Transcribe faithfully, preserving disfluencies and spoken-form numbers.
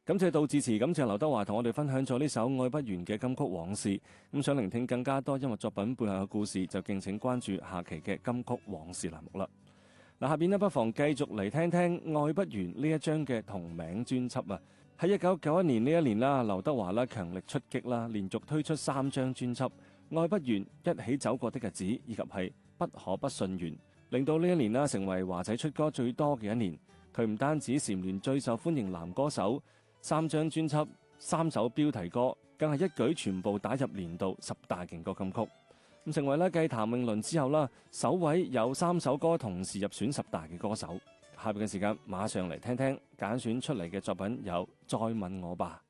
感謝杜自持，感謝劉德華同我哋分享咗呢首《愛不完》嘅金曲往事。咁想聆聽更加多音樂作品背後嘅故事，就敬請關注下期嘅金曲往事欄目啦。嗱，下邊呢不妨繼續嚟聽聽《愛不完》呢一張嘅同名專輯啊。喺一九九一年呢一年啦，劉德華啦強力出擊啦，連續推出三張專輯《愛不完》、一起走過的日子以及係不可不順緣，令到呢一年啦成為華仔出歌最多嘅一年。佢唔單止蟬聯最受歡迎男歌手，三張專輯、三首標題歌，更係一舉全部打入年度十大勁歌金曲，咁成為咧繼譚詠麟之後啦，首位有三首歌同時入選十大嘅歌手。下邊嘅時間馬上嚟聽聽揀選出嚟嘅作品有《再吻我吧》。